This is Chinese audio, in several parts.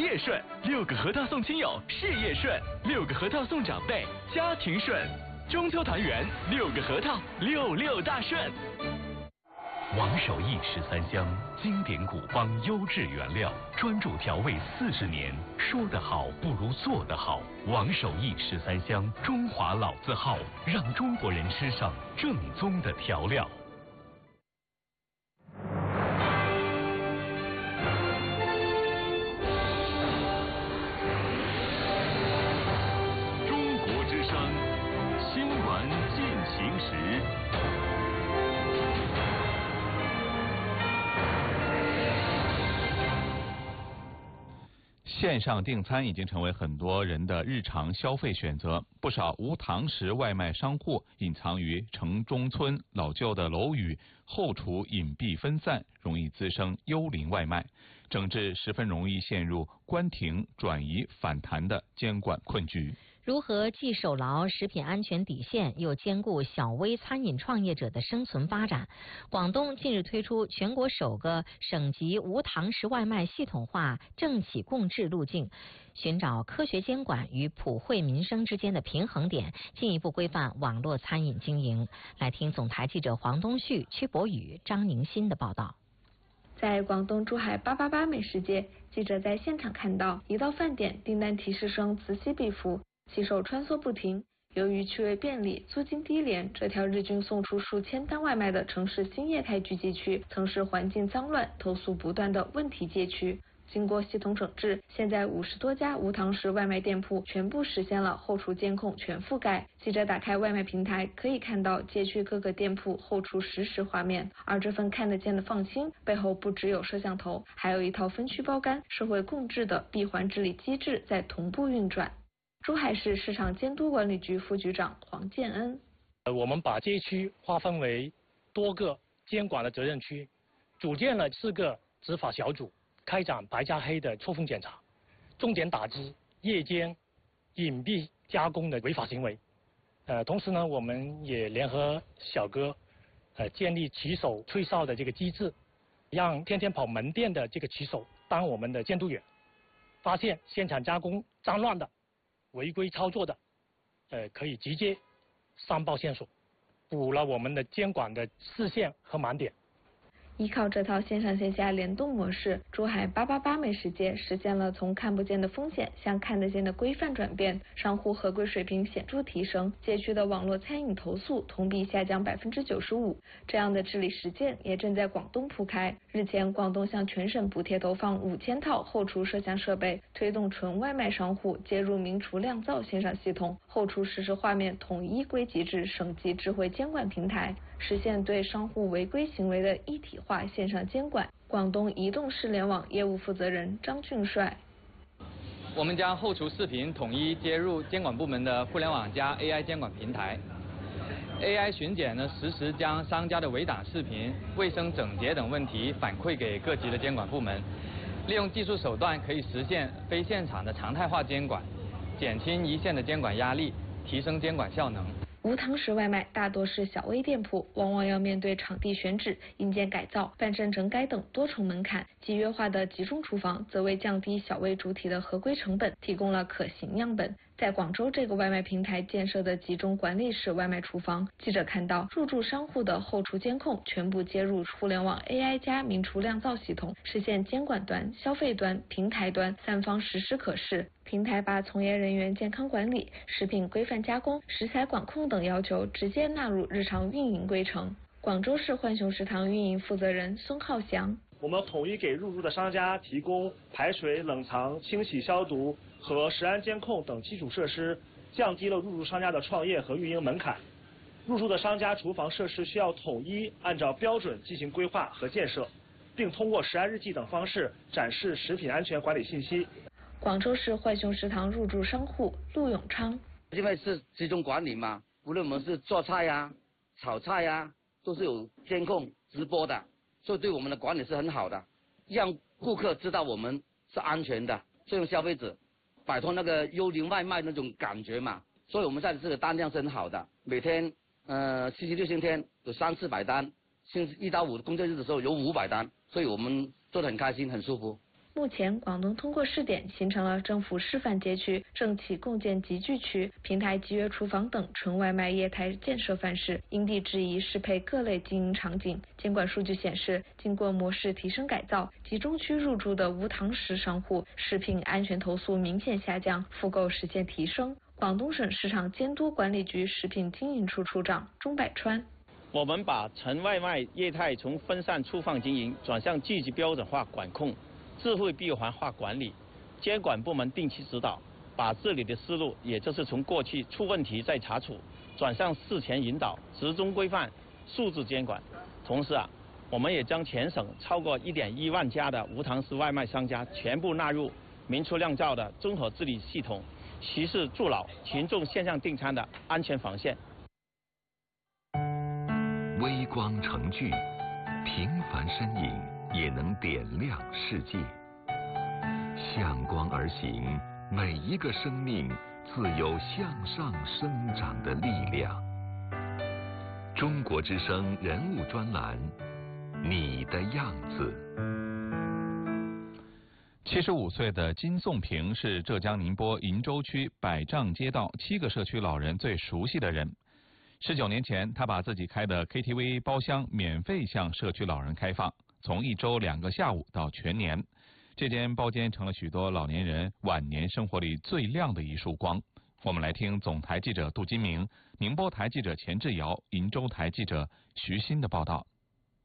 业顺，6个核桃送亲友，事业顺；6个核桃送长辈，家庭顺。中秋团圆，6个核桃，66大顺。王守义13香，经典古方，优质原料，专注调味40年。说得好不如做得好。王守义13香，中华老字号，让中国人吃上正宗的调料。中国之声，新闻进行时。 线上订餐已经成为很多人的日常消费选择，不少无堂食外卖商户隐藏于城中村老旧的楼宇，后厨隐蔽分散，容易滋生幽灵外卖，整治十分容易陷入关停、转移、反弹的监管困局。 如何既守牢食品安全底线，又兼顾小微餐饮创业者的生存发展？广东近日推出全国首个省级无堂食外卖系统化政企共治路径，寻找科学监管与普惠民生之间的平衡点，进一步规范网络餐饮经营。来听总台记者黄东旭、曲博宇、张宁新的报道。 在广东珠海888美食街，记者在现场看到一到饭点，订单提示声此起彼伏，骑手穿梭不停。由于趣味便利、租金低廉，这条日均送出数千单外卖的城市新业态聚集区，曾是环境脏乱、投诉不断的问题街区。经过系统整治，现在50多家无堂食外卖店铺全部实现了后厨监控全覆盖。记者打开外卖平台，可以看到街区各个店铺后厨实时画面，而这份看得见的放心，背后不只有摄像头，还有一套分区包干、社会共治的闭环治理机制在同步运转。珠海市市场监督管理局副局长黄建恩： 我们把街区划分为多个监管的责任区，组建了4个执法小组，开展白加黑的抽风检查，重点打击夜间隐蔽加工的违法行为。同时呢，我们也联合小哥，建立骑手吹哨的这个机制，让天天跑门店的这个骑手当我们的监督员，发现现场加工脏乱的、违规操作的，可以直接上报线索，补了我们的监管的视线和盲点。 依靠这套线上线下联动模式，珠海888美食街实现了从看不见的风险向看得见的规范转变，商户合规水平显著提升，街区的网络餐饮投诉同比下降95%。这样的治理实践也正在广东铺开。日前，广东向全省补贴投放5000套后厨摄像设备，推动纯外卖商户接入名厨靓造线上系统，后厨实时画面统一归集至省级智慧监管平台，实现对商户违规行为的一体化线上监管。广东移动互联网业务负责人张俊帅： 我们将后厨视频统一接入监管部门的互联网加 AI 监管平台。AI 巡检呢，实时将商家的违档视频、卫生整洁等问题反馈给各级的监管部门，利用技术手段可以实现非现场的常态化监管，减轻一线的监管压力，提升监管效能。 无堂食外卖大多是小微店铺，往往要面对场地选址、硬件改造、办证整改等多重门槛。集约化的集中厨房则为降低小微主体的合规成本提供了可行样本。在广州这个外卖平台建设的集中管理式外卖厨房，记者看到入驻商户的后厨监控全部接入互联网 AI 加名厨靓造系统，实现监管端、消费端、平台端3方实时可视。平台把从业人员健康管理、食品规范加工、食材管控等要求直接纳入日常运营规程。广州市浣熊食堂运营负责人孙浩翔： 我们统一给入驻的商家提供排水、冷藏、清洗消毒和食安监控等基础设施，降低了入驻商家的创业和运营门槛。入驻的商家厨房设施需要统一按照标准进行规划和建设，并通过食安日记等方式展示食品安全管理信息。 广州市浣熊食堂入驻商户陆永昌： 因为是集中管理嘛，无论我们是做菜呀、炒菜呀，都是有监控直播的，所以对我们的管理是很好的，让顾客知道我们是安全的，所以让消费者摆脱那个幽灵外卖那种感觉嘛。所以我们在这个单量是很好的，每天星期六、星期天有300-400单，星期1到5工作日的时候有500单，所以我们做得很开心，很舒服。 目前，广东通过试点形成了政府示范街区、政企共建集聚区、平台集约厨房等纯外卖业态建设范式，因地制宜适配各类经营场景。监管数据显示，经过模式提升改造，集中区入驻的无堂食商户食品安全投诉明显下降，复购实现提升。广东省市场监督管理局食品经营处处长钟百川。 我们把纯外卖业态从分散粗放经营转向积极标准化管控、智慧闭环化管理，监管部门定期指导，把治理的思路，也就是从过去出问题再查处，转向事前引导、集中规范、数字监管。同时我们也将全省超过1.1万家的无堂食外卖商家全部纳入明出亮照的综合治理系统，实施筑牢群众线上订餐的安全防线。 微光成炬，平凡身影也能点亮世界。向光而行，每一个生命自有向上生长的力量。中国之声人物专栏，你的样子。 75岁的金颂平是浙江宁波鄞州区百丈街道7个社区老人最熟悉的人。19年前，他把自己开的 KTV 包厢免费向社区老人开放，从1周2个下午到全年。这间包间成了许多老年人晚年生活里最亮的一束光。我们来听总台记者杜金明、宁波台记者钱志尧、鄞州台记者徐鑫的报道。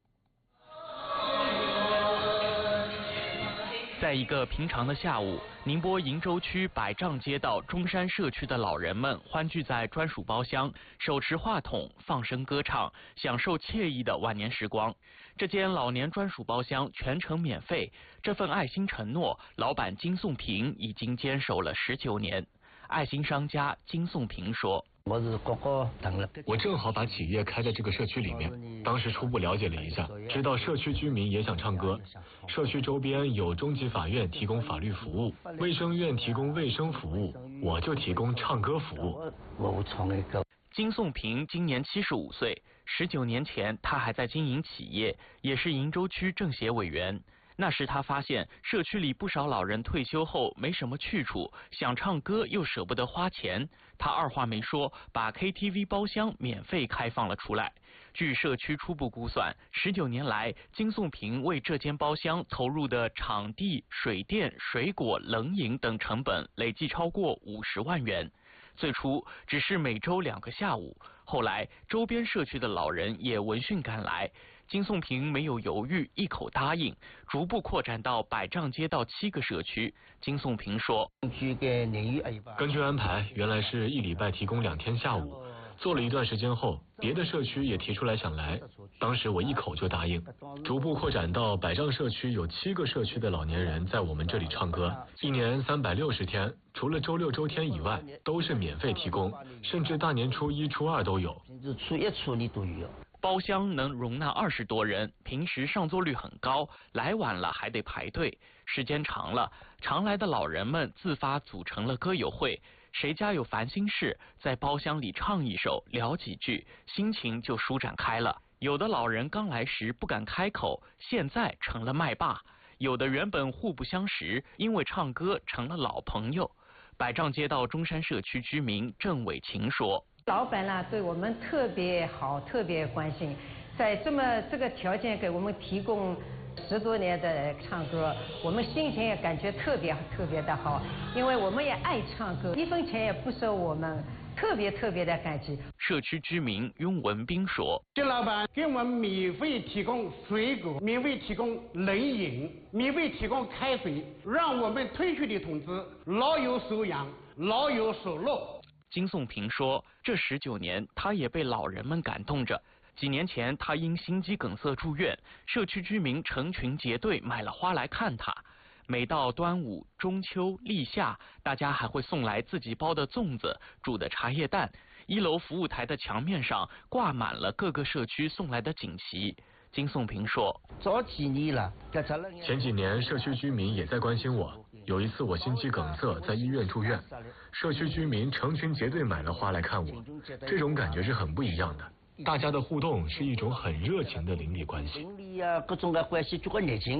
在一个平常的下午，宁波鄞州区百丈街道中山社区的老人们欢聚在专属包厢，手持话筒放声歌唱，享受惬意的晚年时光。这间老年专属包厢全程免费，这份爱心承诺，老板金颂平已经坚守了19年。爱心商家金颂平说： 我正好把企业开在这个社区里面，当时初步了解了一下，知道社区居民也想唱歌。社区周边有中级法院提供法律服务，卫生院提供卫生服务，我就提供唱歌服务。 金颂平今年75岁，19年前他还在经营企业，也是鄞州区政协委员。那时他发现社区里不少老人退休后没什么去处，想唱歌又舍不得花钱，他二话没说，把 KTV 包厢免费开放了出来。据社区初步估算，19年来，金颂平为这间包厢投入的场地、水电、水果、冷饮等成本累计超过50万元。最初只是每周2个下午，后来周边社区的老人也闻讯赶来，金颂平没有犹豫，一口答应，逐步扩展到百丈街道7个社区。金颂平说： 根据安排，原来是1礼拜提供2天下午，做了一段时间后，别的社区也提出来想来，当时我一口就答应，逐步扩展到百丈社区有7个社区的老年人在我们这里唱歌，1年360天，除了周6周天以外，都是免费提供，甚至大年初1、初2都有。 包厢能容纳20多人，平时上座率很高，来晚了还得排队。时间长了，常来的老人们自发组成了歌友会，谁家有烦心事，在包厢里唱一首，聊几句，心情就舒展开了。有的老人刚来时不敢开口，现在成了麦霸；有的原本互不相识，因为唱歌成了老朋友。百丈街道中山社区居民郑伟琴说： 老板呢对我们特别好，特别关心，在这个条件给我们提供10多年的唱歌，我们心情也感觉特别的好，因为我们也爱唱歌，1分钱也不收我们，特别的感激。 社区居民雍文斌说： 这老板给我们免费提供水果，免费提供冷饮，免费提供开水，让我们退休的同志老有收养，老有收入。 金颂平说，这19年他也被老人们感动着。几年前他因心肌梗塞住院，社区居民成群结队买了花来看他。每到端午、中秋、立夏，大家还会送来自己包的粽子、煮的茶叶蛋。1楼服务台的墙面上挂满了各个社区送来的锦旗。金颂平说： 早几年了，前几年社区居民也在关心我。有一次我心肌梗塞在医院住院，社区居民成群结队买了花来看我，这种感觉是很不一样的。大家的互动是一种很热情的邻里关系。 各种的关系就很热情哦。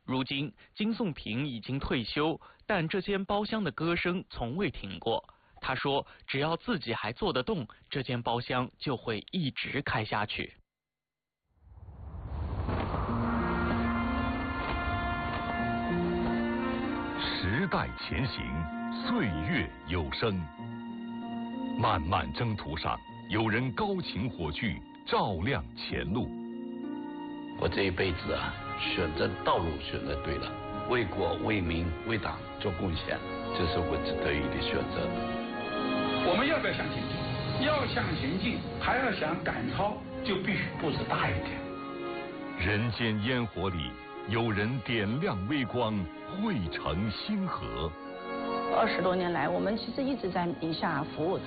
如今金颂平已经退休，但这间包厢的歌声从未停过。他说，只要自己还做得动，这间包厢就会一直开下去。 时代前行，岁月有声。漫漫征途上，有人高擎火炬，照亮前路。 我这一辈子啊，选择道路选择对了，为国为民为党做贡献，这是我得以的选择。 我们要不要向前进？要向前进，还要想赶超，就必须步子大一点。 人间烟火里，有人点亮微光，汇成星河。 20多年来，我们其实一直在宁夏服务着。